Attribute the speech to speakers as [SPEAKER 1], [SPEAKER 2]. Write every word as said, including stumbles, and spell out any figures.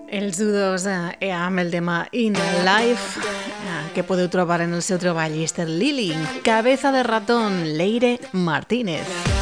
[SPEAKER 1] Els U dos eh, amb el tema In Life eh, que podeu trobar en el seu treball Mister Lily, Cabeza de ratón, Leire Martínez.